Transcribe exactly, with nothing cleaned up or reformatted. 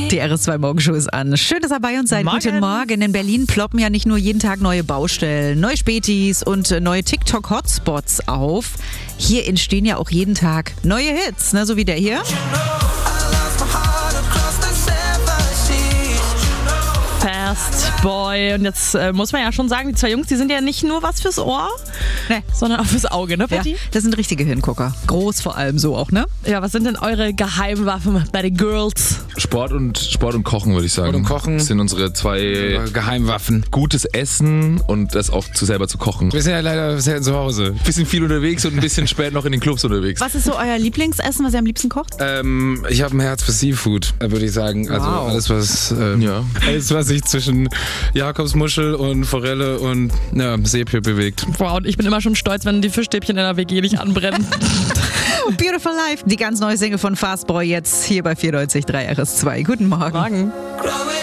Die R S zwei Morgenshow ist an. Schön, dass ihr bei uns seid. Morgen. Guten Morgen. In Berlin ploppen ja nicht nur jeden Tag neue Baustellen, neue Spätis und neue TikTok-Hotspots auf. Hier entstehen ja auch jeden Tag neue Hits, ne? So wie der hier. Fast Boy. Und jetzt äh, muss man ja schon sagen, die zwei Jungs, die sind ja nicht nur was fürs Ohr, Nee. sondern auch fürs Auge, ne, Ja, Patti? das sind richtige Hingucker. Groß vor allem so auch, ne? Ja, was sind denn eure Geheimwaffen bei den Girls? Sport und Sport und Kochen, würde ich sagen. Sport und Kochen. Das sind unsere zwei Geheimwaffen. gutes Essen und das auch zu selber zu kochen. Wir sind ja leider selten zu Hause. Bisschen viel unterwegs und ein bisschen spät noch in den Clubs unterwegs. Was ist so euer Lieblingsessen, was ihr am liebsten kocht? Ähm, ich habe ein Herz für Seafood, würde ich sagen. Also Wow. alles, was ähm, Ja. alles, was sich zwischen Jakobsmuschel und Forelle und ja, Sepie bewegt. Wow, und ich bin immer schon stolz, wenn die Fischstäbchen in der W G nicht anbrennen. Beautiful Life, die ganz neue Single von Fast Boy jetzt hier bei vierundneunzig Komma drei R S zwei. Guten Morgen. Morgen. Growing